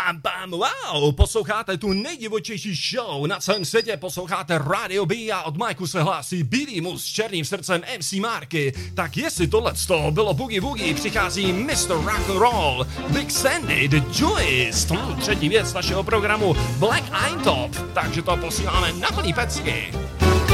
Bam, bam, wow, posloucháte tu nejdivočejší show na celém světě, posloucháte Radio B a od Majku se hlásí bílý mus s černým srdcem MC Marky. Tak jestli tohleto bylo Boogie Woogie, přichází Mr. Rock'n'Roll, Big Sandy, The Joyist, třetí věc našeho programu Black Eintop, takže to posíláme na plný pecky.